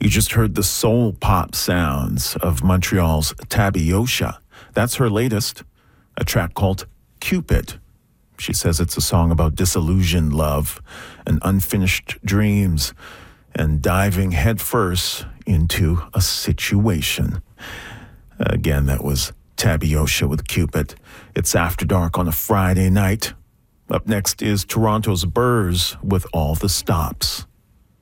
You just heard the soul pop sounds of Montreal's Tabby Osha. That's her latest, a track called Cupid. She says it's a song about disillusioned love and unfinished dreams and diving headfirst into a situation. Again, that was Tabby Osha with Cupid. It's After Dark on a Friday night. Up next is Toronto's Burrs with All the Stops.